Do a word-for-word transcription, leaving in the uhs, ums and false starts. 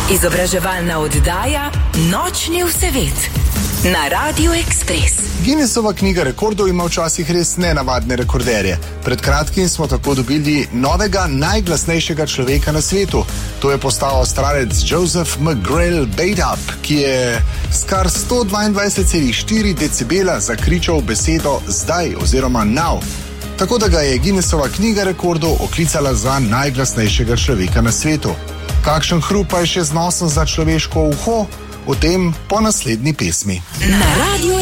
Izobraževalna oddaja Nočni vsevet na Radiu Ekspres. Guinnessova knjiga rekordov ima včasih res nenavadne rekorderje. Pred kratkim smo tako dobili novega najglasnejšega človeka na svetu. To je postal Avstralec Joseph McGrail Baidup, ki je s kar sto dvaindvajset celih štiri decibela zakričal besedo zdaj oziroma now. Tako da ga je Guinnessova knjiga rekordov oklicala za najglasnejšega človeka na svetu. Kakšen hrup pa je še znosen za človeško uho? O tem po naslednji pesmi. Na Radiu